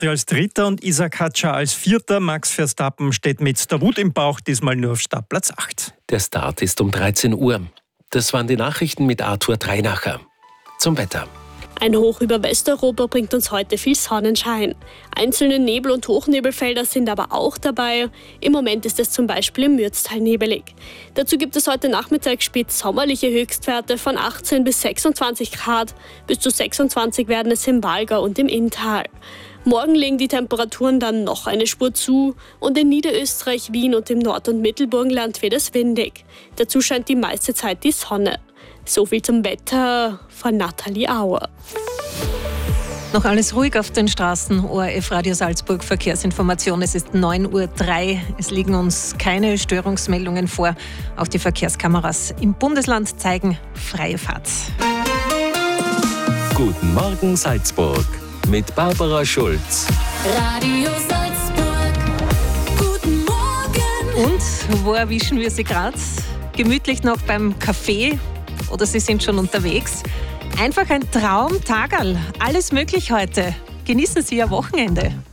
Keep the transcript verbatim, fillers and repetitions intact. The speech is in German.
Vettel als Dritter und Isaac Hadjar als Vierter. Max Verstappen steht mit der Wut im Bauch diesmal nur auf Startplatz acht. Der Start ist um dreizehn Uhr. Das waren die Nachrichten mit Arthur Dreinacher. Zum Wetter. Ein Hoch über Westeuropa bringt uns heute viel Sonnenschein. Einzelne Nebel- und Hochnebelfelder sind aber auch dabei. Im Moment ist es zum Beispiel im Mürztal nebelig. Dazu gibt es heute Nachmittag spät sommerliche Höchstwerte von achtzehn bis sechsundzwanzig Grad. Bis zu sechsundzwanzig werden es im Walgau und im Inntal. Morgen legen die Temperaturen dann noch eine Spur zu und in Niederösterreich, Wien und im Nord- und Mittelburgenland wird es windig. Dazu scheint die meiste Zeit die Sonne. So viel zum Wetter von Nathalie Auer. Noch alles ruhig auf den Straßen. O R F Radio Salzburg Verkehrsinformation. Es ist neun Uhr drei. Es liegen uns keine Störungsmeldungen vor. Auch die Verkehrskameras im Bundesland zeigen freie Fahrt. Guten Morgen Salzburg mit Barbara Schulz. Radio Salzburg. Guten Morgen. Und wo erwischen wir Sie gerade? Gemütlich noch beim Kaffee oder Sie sind schon unterwegs? Einfach ein Traumtagerl. Alles möglich heute. Genießen Sie Ihr Wochenende.